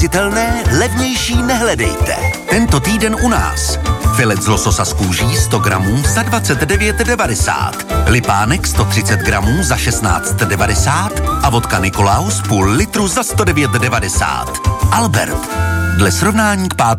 levnější nehledejte. Tento týden u nás. Filet z lososa z kůží 100 gramů za 29,90. Lipánek 130 gramů za 16,90 a vodka Nikolaus půl litru za 109,90. Albert. Dle srovnání k 5.